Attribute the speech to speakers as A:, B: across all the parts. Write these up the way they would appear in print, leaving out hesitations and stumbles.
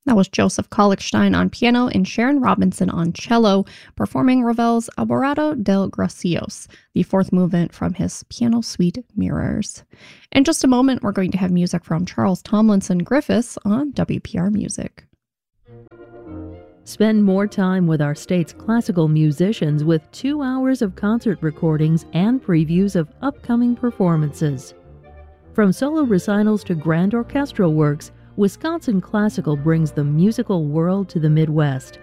A: That was Joseph Kallichstein on piano and Sharon Robinson on cello, performing Ravel's Alborada del Gracios, the fourth movement from his piano suite Mirrors. In just a moment, we're going to have music from Charles Tomlinson Griffiths on WPR Music.
B: Spend more time with our state's classical musicians with 2 hours of concert recordings and previews of upcoming performances. From solo recitals to grand orchestral works, Wisconsin Classical brings the musical world to the Midwest.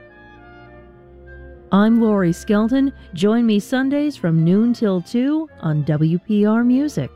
B: I'm Lori Skelton. Join me Sundays from noon till 2 on WPR Music.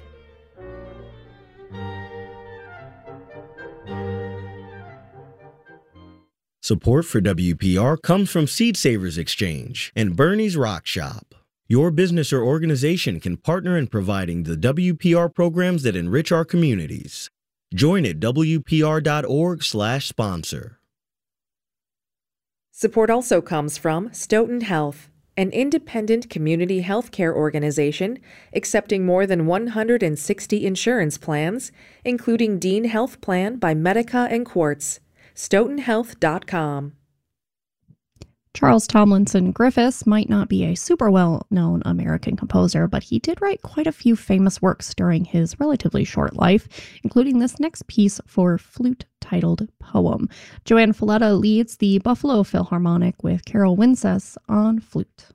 C: Support for WPR comes from Seed Savers Exchange and Bernie's Rock Shop. Your business or organization can partner in providing the WPR programs that enrich our communities. Join at WPR.org/sponsor.
D: Support also comes from Stoughton Health, an independent community healthcare organization accepting more than 160 insurance plans, including Dean Health Plan by Medica and Quartz. StoughtonHealth.com.
A: Charles Tomlinson Griffiths might not be a super well-known American composer, but he did write quite a few famous works during his relatively short life, including this next piece for flute titled Poem. Joanne Falletta leads the Buffalo Philharmonic with Carol Wincess on flute.